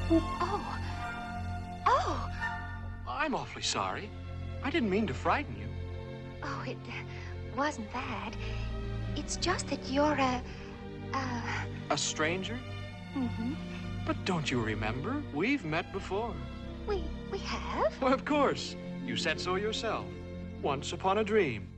Oh. Oh. I'm awfully sorry. I didn't mean to frighten you. Oh, it wasn't that. It's just that you're A stranger? Mm-hmm. But don't you remember? We've met before. We have? Well, of course. You said so yourself. Once upon a dream.